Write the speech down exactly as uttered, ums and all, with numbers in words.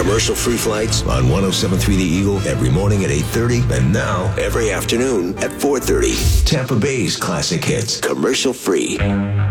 Commercial-free flights on one oh seven point three The Eagle every morning at eight thirty and now every afternoon at four thirty. Tampa Bay's classic hits, commercial-free.